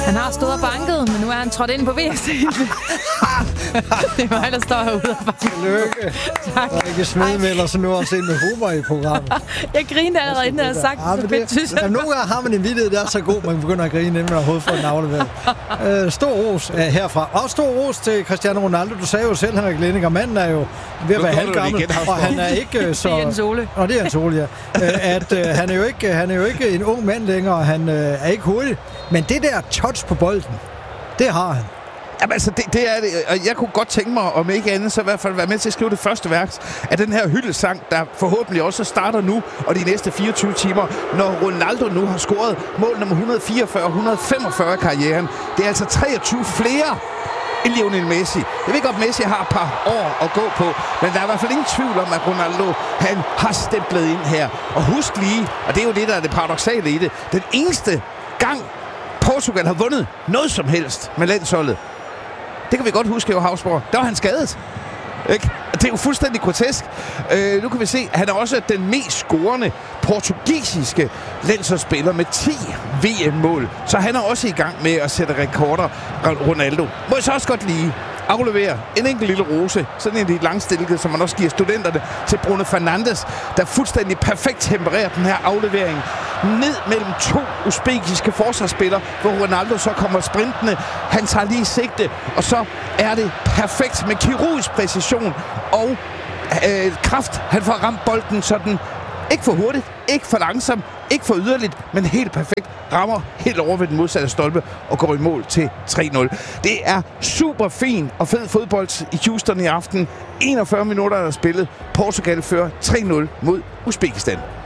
Han har stået og banket, men nu er han trådt ind på VSC. Det er mig, der står herude og banker. Tillykke. Tak. Og ikke smedemelder, så nu også ind med humor i programmet. Jeg griner allerede, inden jeg har sagt det. Så fedt, synes jeg. Nogle gange har man en vittighed, der er så god, man begynder at grine, inden man har hovedet for en aflevering. Stor ros herfra. Og stor ros til Cristiano Ronaldo. Du sagde jo selv, Henrik Lenninger, manden er jo ved at være halvgammel, og han er ikke så... Det er Jens Ole. Og det er Jens Ole, ja. Han er jo ikke en ung mand længere, han er ikke hurtig. Men det der touch på bolden, det har han. Jamen altså, det er det. Og jeg kunne godt tænke mig, om ikke andet, så i hvert fald være med til at skrive det første værk af den her hyldesang, der forhåbentlig også starter nu, og de næste 24 timer, når Ronaldo nu har scoret mål nummer 144-145 i karrieren. Det er altså 23 flere end Lionel Messi. Jeg ved godt, Messi har et par år at gå på, men der er i hvert fald ingen tvivl om, at Ronaldo, han har stemplet ind her. Og husk lige, og det er jo det, der er det paradoksale i det, den eneste gang Portugal har vundet noget som helst med landsholdet, det kan vi godt huske, jo Havsborg. Der var han skadet. Ikke? Det er jo fuldstændig grotesk. Nu kan vi se, at han er også den mest scorende portugisiske landsholdsspiller med 10 VM-mål. Så han er også i gang med at sætte rekorder, Ronaldo. Må jeg så også godt lige aflevere en enkelt lille rose, sådan en lidt langstilket, som man også giver studenterne, til Bruno Fernandes, der fuldstændig perfekt tempererer den her aflevering ned mellem to usbekiske forsvarsspillere, hvor Ronaldo så kommer sprintende. Han tager lige sigte, og så er det perfekt med kirurgisk præcision og kraft. Han får ramt bolden sådan, ikke for hurtigt, ikke for langsomt, ikke for yderligt, men helt perfekt. Rammer helt over ved den modsatte stolpe og går i mål til 3-0. Det er super fin og fed fodbold i Houston i aften. 41 minutter er der spillet. Portugal fører 3-0 mod Uzbekistan.